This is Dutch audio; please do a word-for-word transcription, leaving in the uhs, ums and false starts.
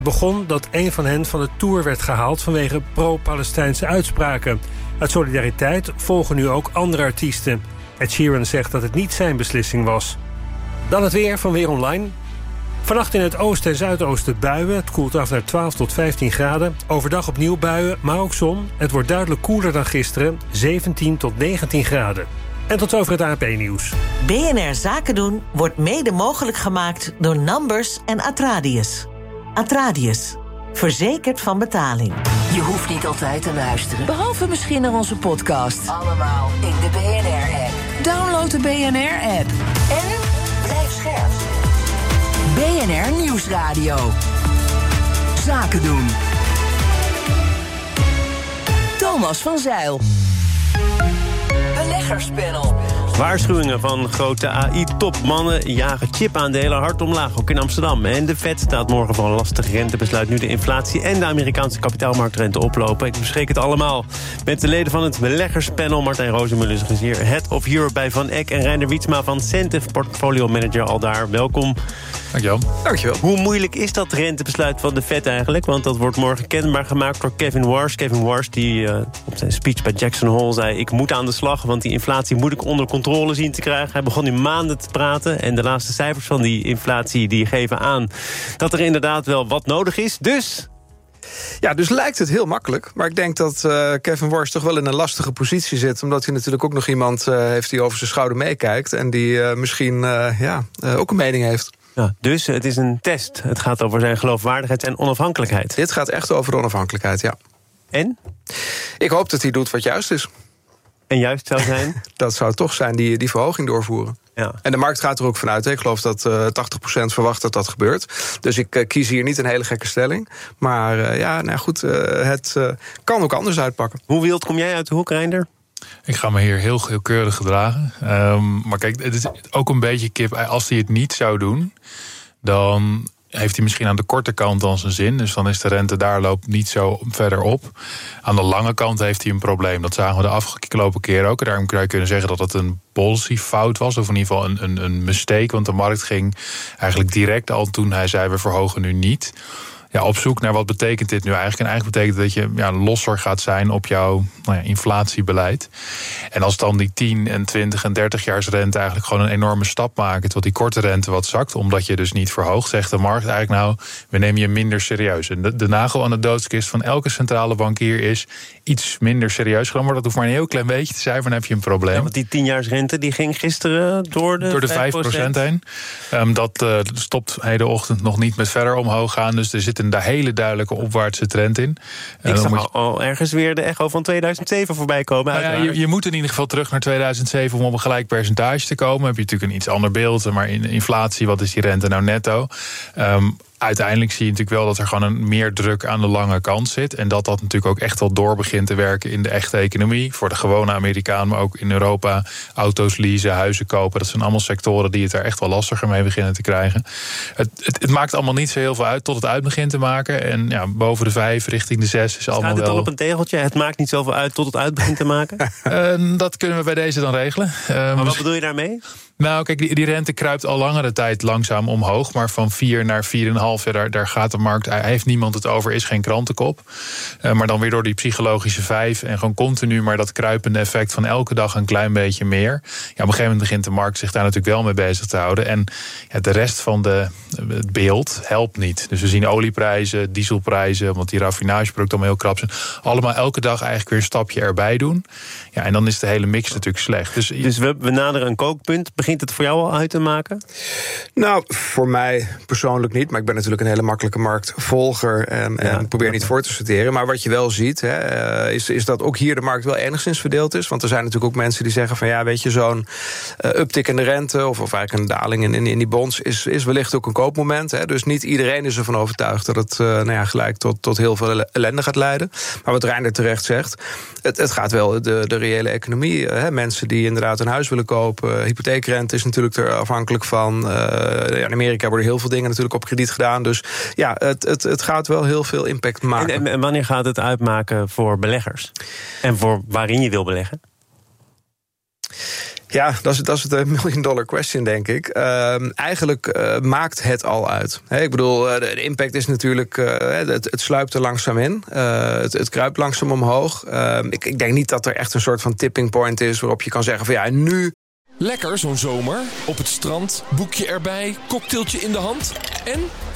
begon dat een van hen van de Tour werd gehaald vanwege pro-Palestijnse uitspraken. Uit solidariteit volgen nu ook andere artiesten. Ed Sheeran zegt dat het niet zijn beslissing was. Dan het weer van Weer Online. Vannacht in het oosten en zuidoosten buien. Het koelt af naar twaalf tot vijftien graden. Overdag opnieuw buien, maar ook zon. Het wordt duidelijk koeler dan gisteren, zeventien tot negentien graden. En tot over het A N P-nieuws. B N R Zaken doen wordt mede mogelijk gemaakt door Numbers en Atradius. Atradius. Verzekerd van betaling. Je hoeft niet altijd te luisteren, behalve misschien naar onze podcast. Allemaal in de B N R-app. Download de B N R-app. En blijf scherp. B N R Nieuwsradio. Zaken doen. Thomas van Zeil. Beleggerspanel. Waarschuwingen van grote A I-topmannen jagen chipaandelen hard omlaag, ook in Amsterdam. En de Fed staat morgen voor een lastig rentebesluit, nu de inflatie en de Amerikaanse kapitaalmarktrente oplopen. Ik bespreek het allemaal met de leden van het beleggerspanel. Martijn Rozenmuller is hier, Head of Europe bij Van Eck, en Reiner Wietsma van Centif, Portfolio Manager al daar. Welkom. Dankjewel. Dankjewel. Hoe moeilijk is dat rentebesluit van de Fed eigenlijk? Want dat wordt morgen kenbaar gemaakt door Kevin Warsh. Kevin Warsh die uh, op zijn speech bij Jackson Hole zei: ik moet aan de slag, want die inflatie moet ik onder controle zien te krijgen. Hij begon nu maanden te praten en de laatste cijfers van die inflatie die geven aan dat er inderdaad wel wat nodig is. Dus... Ja, dus lijkt het heel makkelijk. Maar ik denk dat uh, Kevin Warsh toch wel in een lastige positie zit, omdat hij natuurlijk ook nog iemand uh, heeft die over zijn schouder meekijkt en die uh, misschien uh, ja, uh, ook een mening heeft. Ja, dus het is een test. Het gaat over zijn geloofwaardigheid en onafhankelijkheid. Dit gaat echt over de onafhankelijkheid, ja. En? Ik hoop dat hij doet wat juist is. En juist zou zijn? Dat zou toch zijn, die, die verhoging doorvoeren. Ja. En de markt gaat er ook vanuit. Ik geloof dat uh, tachtig procent verwacht dat dat gebeurt. Dus ik uh, kies hier niet een hele gekke stelling. Maar uh, ja, nou goed, uh, het uh, kan ook anders uitpakken. Hoe wild kom jij uit de hoek, Reinder? Ik ga me hier heel, heel keurig gedragen. Um, maar kijk, het is ook een beetje kip. Als hij het niet zou doen, dan heeft hij misschien aan de korte kant dan zijn zin. Dus dan is de rente daar loopt niet zo verder op. Aan de lange kant heeft hij een probleem. Dat zagen we de afgelopen keer ook. En daarom zou je kunnen zeggen dat het een policy-fout was. Of in ieder geval een, een, een mistake. Want de markt ging eigenlijk direct al toen hij zei: we verhogen nu niet. Ja, op zoek naar wat betekent dit nu eigenlijk. En eigenlijk betekent dat je ja, losser gaat zijn op jouw nou ja, inflatiebeleid. En als dan die tien en twintig en dertig jaars rente eigenlijk gewoon een enorme stap maken, terwijl die korte rente wat zakt, omdat je dus niet verhoogt, zegt de markt eigenlijk: nou, we nemen je minder serieus. En de, de nagel aan de doodskist van elke centrale bankier is iets minder serieus genomen. Maar dat hoeft maar een heel klein beetje te zijn, maar dan heb je een probleem. Ja, want die tienjaarsrente die ging gisteren door de, door de vijf procent heen. Um, dat uh, stopt hedenochtend nog niet met verder omhoog gaan. Dus er zit een hele duidelijke opwaartse trend in. Ik zag je... al ergens weer de echo van tweeduizend zeven voorbij komen. Nou ja, je, je moet in ieder geval terug naar tweeduizend zeven om op een gelijk percentage te komen. Dan heb je natuurlijk een iets ander beeld. Maar in inflatie, wat is die rente nou netto? Um, Uiteindelijk zie je natuurlijk wel dat er gewoon een meer druk aan de lange kant zit. En dat dat natuurlijk ook echt wel door begint te werken in de echte economie. Voor de gewone Amerikaan, maar ook in Europa. Auto's leasen, huizen kopen. Dat zijn allemaal sectoren die het er echt wel lastiger mee beginnen te krijgen. Het, het, het maakt allemaal niet zo heel veel uit tot het uit begint te maken. En ja, boven de vijf, richting de zes is allemaal wel... Staat het al op een tegeltje? Het maakt niet zoveel uit tot het uit begint te maken? uh, dat kunnen we bij deze dan regelen. Uh, maar wat bedoel je daarmee? Nou, kijk, die, die rente kruipt al langere tijd langzaam omhoog. Maar van vier naar vier komma vijf, ja, daar, daar gaat de markt... Hij heeft niemand het over, is geen krantenkop. Uh, maar dan weer door die psychologische vijf... en gewoon continu maar dat kruipende effect van elke dag een klein beetje meer. Ja, op een gegeven moment begint de markt zich daar natuurlijk wel mee bezig te houden. En ja, de rest van de, het beeld helpt niet. Dus we zien olieprijzen, dieselprijzen... want die raffinageproducten allemaal heel krap zijn. Allemaal elke dag eigenlijk weer een stapje erbij doen. Ja, en dan is de hele mix natuurlijk slecht. Dus, dus we, we naderen een kookpunt. Begint het voor jou al uit te maken? Nou, voor mij persoonlijk niet. Maar ik ben natuurlijk een hele makkelijke marktvolger. En, ja, en probeer niet voor te sorteren. Maar wat je wel ziet, hè, is, is dat ook hier de markt wel enigszins verdeeld is. Want er zijn natuurlijk ook mensen die zeggen van... ja, weet je, zo'n uh, uptick in de rente... of, of eigenlijk een daling in, in, in die bonds... Is, is wellicht ook een koopmoment. Hè. Dus niet iedereen is ervan overtuigd... dat het uh, nou ja, gelijk tot, tot heel veel ellende gaat leiden. Maar wat Reiner terecht zegt... het, het gaat wel de, de reële economie. Hè. Mensen die inderdaad een huis willen kopen... hypotheekrente is natuurlijk er afhankelijk van. Uh, in Amerika worden heel veel dingen natuurlijk op krediet gedaan. Dus ja, het, het, het gaat wel heel veel impact maken. En, en wanneer gaat het uitmaken voor beleggers? En voor waarin je wil beleggen? Ja, dat is, dat is de million dollar question, denk ik. Uh, eigenlijk uh, maakt het al uit. He, ik bedoel, uh, de impact is natuurlijk... Uh, het, het sluipt er langzaam in. Uh, het, het kruipt langzaam omhoog. Uh, ik, ik denk niet dat er echt een soort van tipping point is... waarop je kan zeggen van ja, nu... Lekker zo'n zomer. Op het strand, boekje erbij, cocktailtje in de hand... en